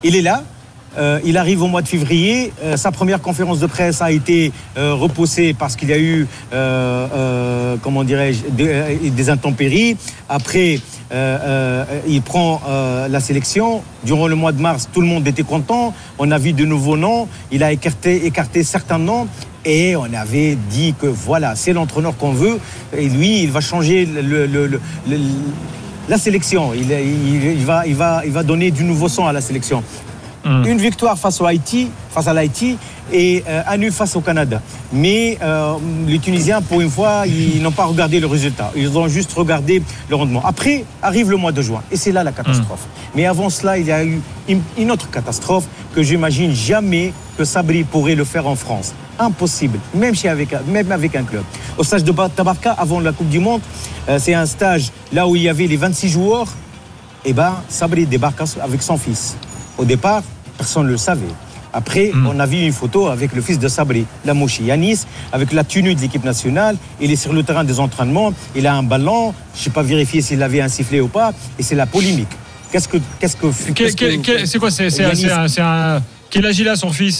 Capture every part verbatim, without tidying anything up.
Il est là. Euh, il arrive au mois de février. Euh, sa première conférence de presse a été euh, repoussée parce qu'il y a eu, euh, euh, comment dirais-je, des, des intempéries. Après, euh, euh, il prend euh, la sélection. Durant le mois de mars, tout le monde était content. On a vu de nouveaux noms. Il a écarté, écarté certains noms. Et on avait dit que voilà, c'est l'entraîneur qu'on veut. Et lui, il va changer le, le, le, le, le, la sélection. Il, il, il, va, il, va, il va donner du nouveau sang à la sélection. Mmh. Une victoire face au Haïti, face à l'Haïti et euh, un nul face au Canada. Mais euh, les Tunisiens, pour une fois, ils n'ont pas regardé le résultat. Ils ont juste regardé le rendement. Après, arrive le mois de juin et c'est là la catastrophe. Mmh. Mais avant cela, il y a eu une, une autre catastrophe que j'imagine jamais que Sabri pourrait le faire en France. Impossible, même, chez avec, même avec un club. Au stage de Tabarka, avant la Coupe du Monde, euh, c'est un stage là où il y avait les vingt-six joueurs. Et ben, Sabri débarque avec son fils. Au départ, personne ne le savait. Après, mmh. on a vu une photo avec le fils de Sabri, Lamouchi, Yanis, avec la tenue de l'équipe nationale. Il est sur le terrain des entraînements. Il a un ballon. Je n'ai pas vérifié s'il avait un sifflet ou pas. Et c'est la polémique. Qu'est-ce que... Qu'est-ce que, qu'est-ce que, que, que c'est quoi c'est, c'est, c'est, un, c'est un... Quel âge il a, son fils ?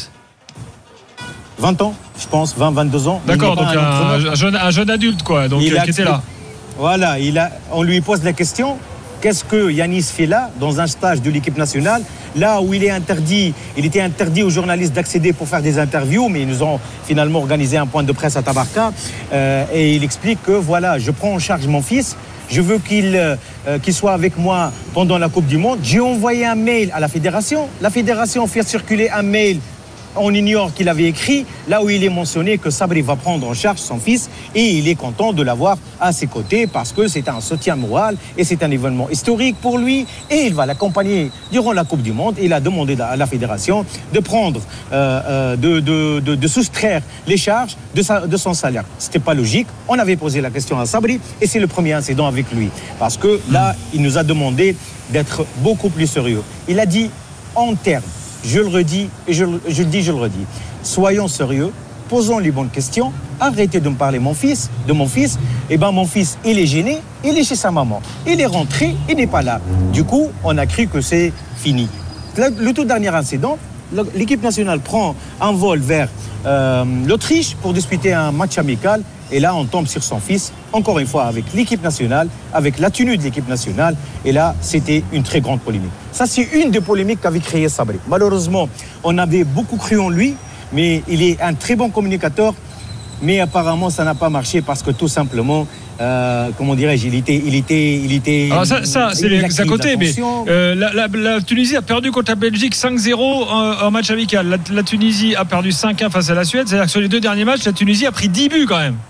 vingt ans, je pense. vingt, vingt-deux ans. D'accord, donc un, un, jeune, un jeune adulte, quoi. Donc, il euh, qui était là. Voilà. Il a, on lui pose la question... Qu'est-ce que Yanis fait là, dans un stage de l'équipe nationale, là où il est interdit, il était interdit aux journalistes d'accéder pour faire des interviews, mais ils nous ont finalement organisé un point de presse à Tabarka, euh, et il explique que voilà, je prends en charge mon fils, je veux qu'il, euh, qu'il soit avec moi pendant la Coupe du Monde. J'ai envoyé un mail à la fédération, la fédération fait circuler un mail. On ignore qu'il avait écrit, là où il est mentionné que Sabri va prendre en charge son fils et il est content de l'avoir à ses côtés parce que c'est un soutien moral et c'est un événement historique pour lui et il va l'accompagner durant la Coupe du Monde. Il a demandé à la fédération de prendre, euh, euh, de, de, de, de soustraire les charges de, sa, de son salaire. C'était pas logique. On avait posé la question à Sabri et c'est le premier incident avec lui parce que là, il nous a demandé d'être beaucoup plus sérieux. Il a dit en termes. Je le redis, et je, je le dis, je le redis. Soyons sérieux, posons les bonnes questions, arrêtez de me parler mon fils, de mon fils. Eh bien, mon fils, il est gêné, il est chez sa maman. Il est rentré, il n'est pas là. Du coup, on a cru que c'est fini. Le, le tout dernier incident, l'équipe nationale prend un vol vers euh, l'Autriche pour disputer un match amical. Et là, on tombe sur son fils, encore une fois, avec l'équipe nationale, avec la tenue de l'équipe nationale. Et là, c'était une très grande polémique. Ça, c'est une des polémiques qu'avait créé Sabri. Malheureusement, on avait beaucoup cru en lui, mais il est un très bon communicateur. Mais apparemment, ça n'a pas marché parce que tout simplement, euh, comment dirais-je, il était... Il était, il était Alors ça, ça c'est les à côté, mais euh, la, la, la Tunisie a perdu contre la Belgique cinq zéro en, en match amical. La, la Tunisie a perdu cinq un face à la Suède. C'est-à-dire que sur les deux derniers matchs, la Tunisie a pris dix buts quand même.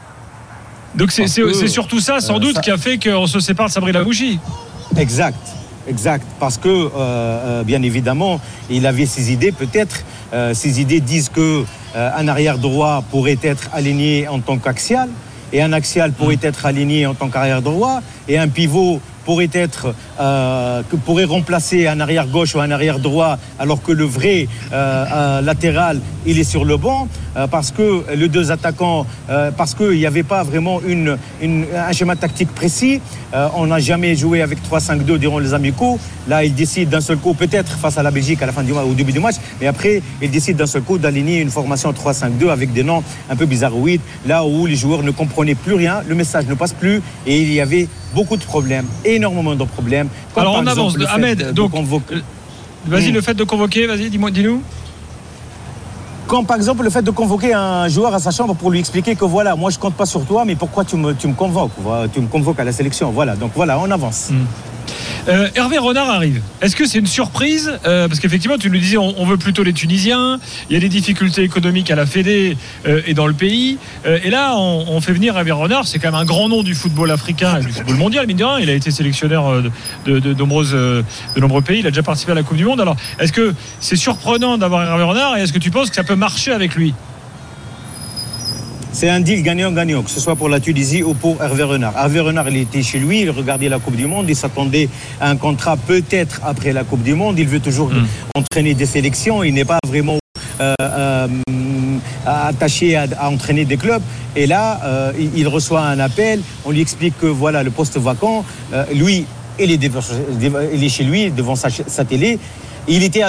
Donc c'est, c'est, c'est surtout ça, sans euh, doute, ça... qui a fait qu'on se sépare de Sabri Lamouchi. Exact, exact. Parce que, euh, euh, bien évidemment, il avait ses idées, peut-être. Euh, ses idées disent qu'un euh, arrière droit pourrait être aligné en tant qu'axial, et un axial pourrait mmh. être aligné en tant qu'arrière droit, et un pivot pourrait être euh, que pourrait remplacer un arrière gauche ou un arrière droit, alors que le vrai euh, euh, latéral il est sur le banc, euh, parce que les deux attaquants, euh, parce qu'il n'y avait pas vraiment une, une, un schéma tactique précis. Euh, on n'a jamais joué avec trois cinq deux durant les amicaux. Là, il décide d'un seul coup, peut-être face à la Belgique à la fin du match, au début du match, mais après, il décide d'un seul coup d'aligner une formation trois cinq deux avec des noms un peu bizarroïdes, là où les joueurs ne comprenaient plus rien, le message ne passe plus, et il y avait beaucoup de problèmes, énormément de problèmes. Comme alors on avance, Ahmed, donc, convoquer... vas-y, mmh. le fait de convoquer, vas-y, dis-moi, dis-nous. Comme par exemple le fait de convoquer un joueur à sa chambre pour lui expliquer que voilà, moi je compte pas sur toi, mais pourquoi tu me, tu me convoques, tu me convoques à la sélection, voilà, donc voilà, on avance. Mmh. Euh, Hervé Renard arrive. Est-ce que c'est une surprise euh, parce qu'effectivement, tu nous disais, on, on veut plutôt les Tunisiens. Il y a des difficultés économiques à la Fédé euh, et dans le pays. Euh, et là, on, on fait venir Hervé Renard. C'est quand même un grand nom du football africain et du football mondial, mine de rien. Il a été sélectionneur de, de, de, nombreuses, de nombreux pays. Il a déjà participé à la Coupe du Monde. Alors, est-ce que c'est surprenant d'avoir Hervé Renard et est-ce que tu penses que ça peut marcher avec lui ? C'est un deal gagnant-gagnant, que ce soit pour la Tunisie ou pour Hervé Renard. Hervé Renard, il était chez lui, il regardait la Coupe du Monde, il s'attendait à un contrat peut-être après la Coupe du Monde. Il veut toujours mmh. entraîner des sélections, il n'est pas vraiment euh, euh, attaché à, à entraîner des clubs. Et là, euh, il, il reçoit un appel, on lui explique que voilà, le poste vacant, euh, lui, il est, devant, il est chez lui, devant sa, sa télé. Il était